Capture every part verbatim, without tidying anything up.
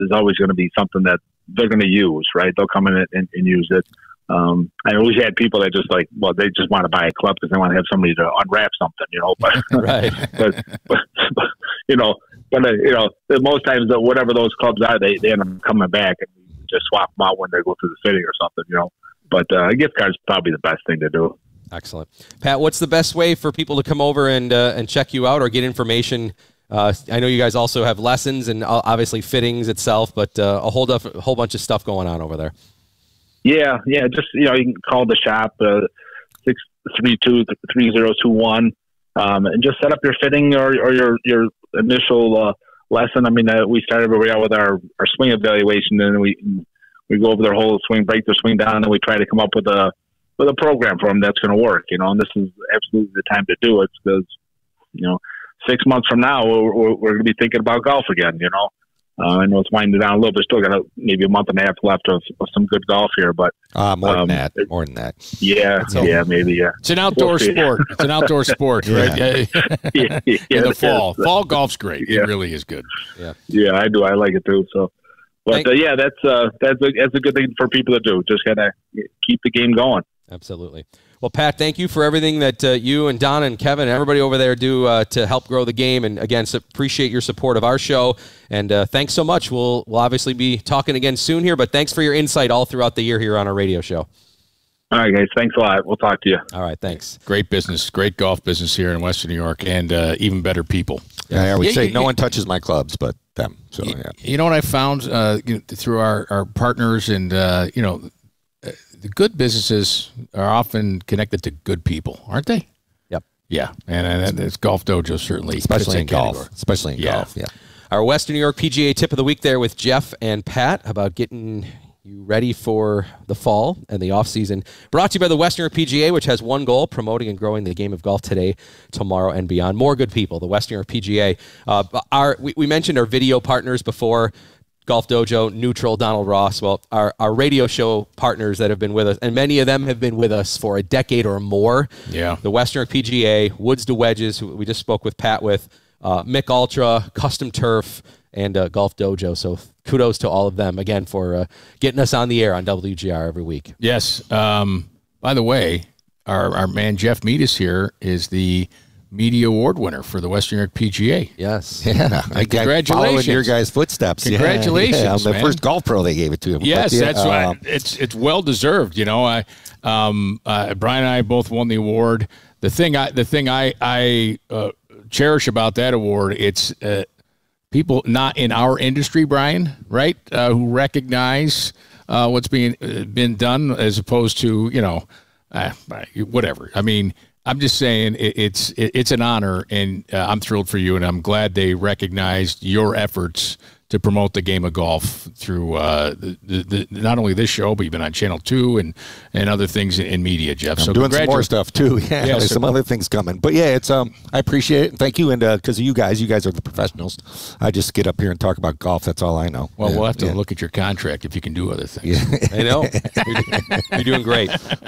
is always going to be something that they're going to use, right? They'll come in and, and use it. Um, I always had people that just like, well, they just want to buy a club because they want to have somebody to unwrap something, you know. But, right. but, but, but you know, but uh, you know, most times the, whatever those clubs are, they, they end up coming back and just swap them out when they go through the fitting or something, you know. But uh, a gift card is probably the best thing to do. Excellent, Pat. What's the best way for people to come over and uh, and check you out or get information? Uh, I know you guys also have lessons and obviously fittings itself, but uh, a whole duff, a whole bunch of stuff going on over there. Yeah, yeah. Just, you know, you can call the shop uh, six three two three zero two one um, and just set up your fitting or, or your your initial uh, lesson. I mean, uh, we started where we are with our, our swing evaluation, and we we go over their whole swing, break their swing down, and we try to come up with a with a program for them that's going to work. You know, and this is absolutely the time to do it because, you know, six months from now, we're, we're, we're going to be thinking about golf again, you know. Uh, I know it's winding down a little bit. Still got a, maybe a month and a half left of, of some good golf here, but uh, more um, than that. More than that. Yeah, so, yeah, maybe. Yeah, it's an outdoor we'll sport. It's an outdoor sport, right? yeah. yeah, yeah, in the fall, is. fall golf's great. Yeah. It really is good. Yeah, yeah, I do. I like it too. So, but uh, yeah, that's uh, that's a, that's a good thing for people to do. Just gotta keep the game going. Absolutely. Well, Pat, thank you for everything that uh, you and Donna and Kevin and everybody over there do uh, to help grow the game. And again, so appreciate your support of our show. And uh, thanks so much. We'll we'll obviously be talking again soon here, but thanks for your insight all throughout the year here on our radio show. All right, guys. Thanks a lot. We'll talk to you. All right. Thanks. Great business, great golf business here in Western New York, and uh, even better people. Yeah, I always Yeah, say you- no you- one touches my clubs but them. So yeah. You know what I found uh, you know, through our, our partners and, uh, you know, uh, the good businesses are often connected to good people, aren't they? Yep. Yeah, and, and it's Golf Dojo certainly. Especially in fits that golf. category. Especially in Yeah. golf, yeah. Our Western New York P G A tip of the week there with Jeff and Pat about getting you ready for the fall and the off season. Brought to you by the Western New York P G A, which has one goal, promoting and growing the game of golf today, tomorrow, and beyond. More good people, the Western New York P G A. Uh, our we, we mentioned our video partners before. Golf Dojo, Neutral, Donald Ross. Well, our, our radio show partners that have been with us, and many of them have been with us for a decade or more. Yeah. The Western New York P G A, Woods to Wedges, who we just spoke with Pat with, uh, Mick Ultra, Custom Turf, and uh, Golf Dojo. So kudos to all of them, again, for uh, getting us on the air on W G R every week. Yes. Um, by the way, our, our man Jeff Meadis here is the Media Award winner for the Western New York P G A. Yes. Yeah, I Congratulations. following your guys' footsteps. Yeah, Congratulations, yeah, I'm the man. first golf pro they gave it to him. Yes, But, yeah, that's uh, right. It's it's well deserved. You know, I um, uh, Brian and I both won the award. The thing I the thing I I uh, cherish about that award, it's uh, people not in our industry, Brian, right, uh, who recognize uh, what's being uh, been done, as opposed to, you know, uh, whatever. I mean, I'm just saying it, it's it, it's an honor, and uh, I'm thrilled for you, and I'm glad they recognized your efforts to promote the game of golf through uh, the, the, the, not only this show, but you've been on Channel two and, and other things in, in media, Jeff. I'm so doing some more congratu- stuff too. Yeah, Yeah, there's so- some other things coming. But yeah, it's um, I appreciate it. Thank you, and because of you guys, you guys are the professionals. I just get up here and talk about golf. That's all I know. Well, yeah, we'll have to yeah. look at your contract if you can do other things. Yeah. I know. You're, you're doing great.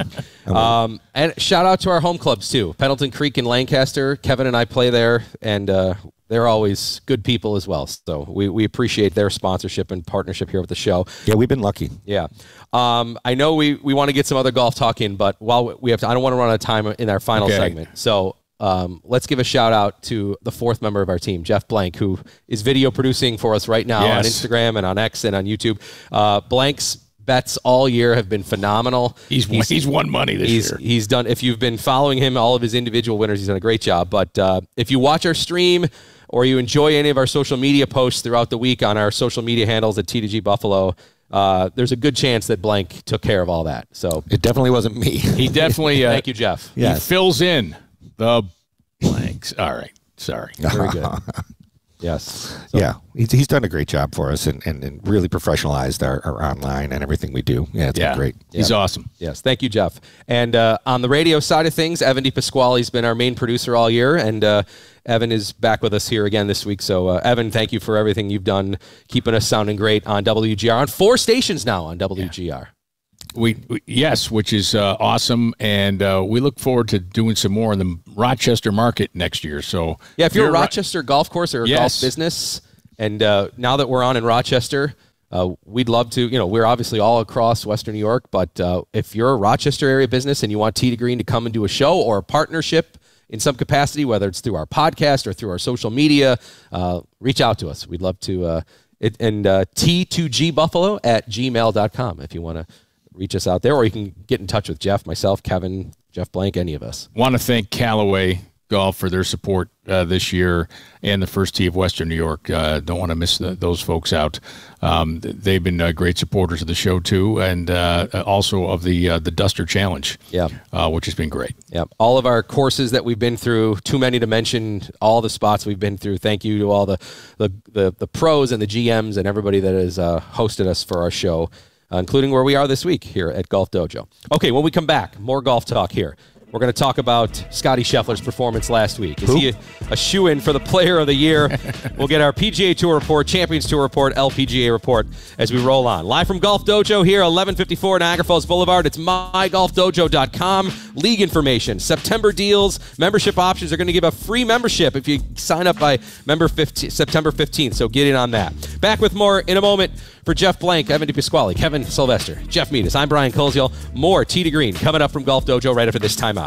Um, and shout out to our home clubs, too. Pendleton Creek in Lancaster. Kevin and I play there, and uh, they're always good people as well. So we, we appreciate their sponsorship and partnership here with the show. Yeah, we've been lucky. Yeah. Um, I know we, we want to get some other golf talk in, but while we have to, I don't want to run out of time in our final Okay. segment. So um, let's give a shout out to the fourth member of our team, Jeff Blank, who is video producing for us right now on Yes. Instagram and on X and on YouTube. Uh, Blank's bets all year have been phenomenal. He's, he's he's won money this He's year. he's done. If you've been following him, all of his individual winners, he's done a great job. But uh, if you watch our stream or you enjoy any of our social media posts throughout the week on our social media handles at T two G Buffalo, uh, there's a good chance that Blank took care of all that. So It definitely wasn't me. He definitely uh, thank you, Jeff. he Yes. fills in the blanks. All right, sorry. Very good. Yes. So, Yeah, he's, he's done a great job for us and, and, and really professionalized our, our online and everything we do. Yeah, it's Yeah, been great. He's awesome. Yes. Thank you, Jeff. And uh, on the radio side of things, Evan DePasquale's been our main producer all year, and uh, Evan is back with us here again this week. So, uh, Evan, thank you for everything you've done, keeping us sounding great on W G R, on four stations now on W G R. We, we yes, which is uh, awesome, and uh, we look forward to doing some more in the Rochester market next year. So Yeah, if you're a Ro- Rochester golf course or a Yes. golf business, And uh, now that we're on in Rochester, uh, we'd love to, you know, we're obviously all across Western New York, but uh, if you're a Rochester area business and you want Tee to Green to come and do a show or a partnership in some capacity, whether it's through our podcast or through our social media, uh, reach out to us. We'd love to, uh, it, and uh, T two G Buffalo at gmail dot com if you want to reach us out there, or you can get in touch with Jeff, myself, Kevin, Jeff Blank, any of us. Want to thank Callaway Golf for their support uh, this year and the First Tee of Western New York. Uh, don't want to miss the, those folks out. Um, they've been uh, great supporters of the show too, and uh, also of the uh, the Duster Challenge, yeah, uh, which has been great. Yeah, all of our courses that we've been through, too many to mention. All the spots we've been through. Thank you to all the the the, the pros and the G Ms and everybody that has uh, hosted us for our show, uh, including where we are this week here at Golf Dojo. Okay, when we come back, more golf talk here. We're going to talk about Scotty Scheffler's performance last week. Is Who? he a, a shoe-in for the Player of the Year? We'll get our P G A Tour report, Champions Tour report, L P G A report as we roll on. Live from Golf Dojo here, eleven fifty-four Niagara Falls Boulevard. It's my golf dojo dot com. League information, September deals, membership options. Are going to give a free membership if you sign up by member fifteenth, September fifteenth, so get in on that. Back with more in a moment. For Jeff Blank, Evan DePasquale, Kevin Sylvester, Jeff Meadis, I'm Brian Koziol. More Tee to Green coming up from Golf Dojo right after this timeout.